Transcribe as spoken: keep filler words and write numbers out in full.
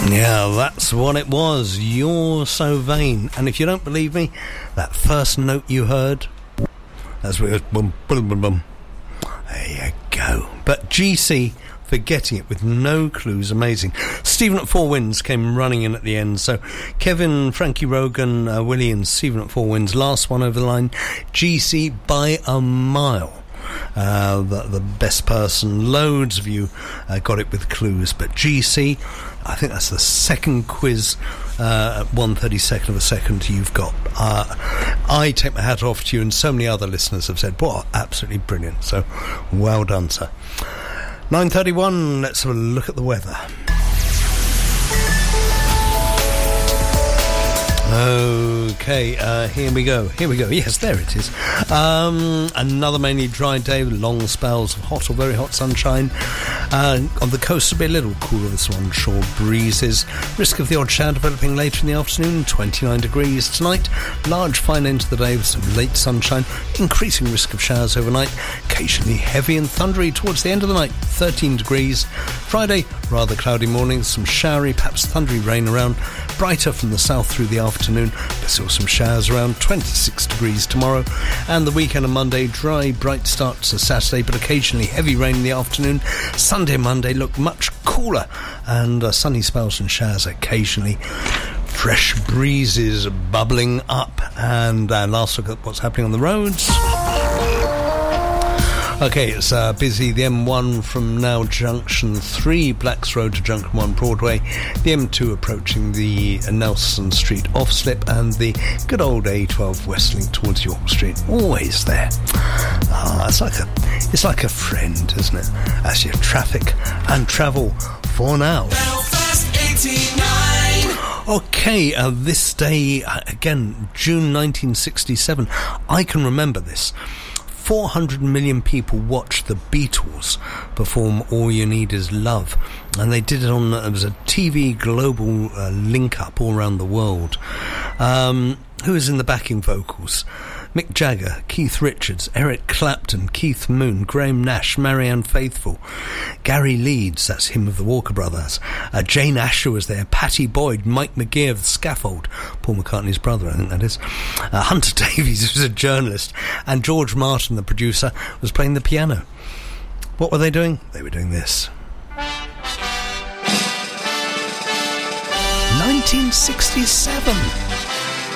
Yeah, that's what it was. You're So Vain. And if you don't believe me, that first note you heard, that's where it was boom, boom, boom, boom. There you go. But G C for getting it with no clues, amazing. Stephen at Four Winds came running in at the end. So Kevin, Frankie Rogan, uh, Willie and Stephen at Four Winds, last one over the line. G C by a mile. Uh, the, the best person. Loads of you uh, got it with clues, but G C, I think that's the second quiz uh, at one thirty-second of a second you've got. Uh, I take my hat off to you, and so many other listeners have said, "Wow, absolutely brilliant!" So, well done, sir. nine thirty-one. Let's have a look at the weather. Okay, uh, here we go. Here we go. Yes, there it is. Um, another mainly dry day with long spells of hot or very hot sunshine. Uh, on the coast, a bit a little cooler with some onshore breezes. Risk of the odd shower developing later in the afternoon, twenty-nine degrees. Tonight, large fine end of the day with some late sunshine. Increasing risk of showers overnight. Occasionally heavy and thundery towards the end of the night, thirteen degrees. Friday, rather cloudy mornings, some showery, perhaps thundery rain around. Brighter from the south through the afternoon. There's still some showers around, twenty-six degrees tomorrow. And the weekend on Monday, dry, bright start to Saturday, but occasionally heavy rain in the afternoon. Sunday, Monday look much cooler, and uh, sunny spells and showers occasionally. Fresh breezes bubbling up. And uh, last look at what's happening on the roads. Okay, it's uh, busy. The M one from now Junction three, Blacks Road to Junction one Broadway. The M two approaching the Nelson Street off-slip, and the good old A twelve Westlink towards York Street. Always there. Ah, it's like a, it's like a friend, isn't it? As your traffic and travel for now. Belfast eighty-nine. Okay, uh, this day, uh, again, June nineteen sixty-seven. I can remember this. four hundred million people watched the Beatles perform All You Need Is Love, and they did it on, it was a T V global uh, link-up all around the world. Um, who is in the backing vocals? Mick Jagger, Keith Richards, Eric Clapton, Keith Moon, Graham Nash, Marianne Faithfull, Gary Leeds, that's him of the Walker Brothers, uh, Jane Asher was there, Pattie Boyd, Mike McGee of The Scaffold, Paul McCartney's brother, I think that is, uh, Hunter Davies was a journalist, and George Martin, the producer, was playing the piano. What were they doing? They were doing this. nineteen sixty-seven.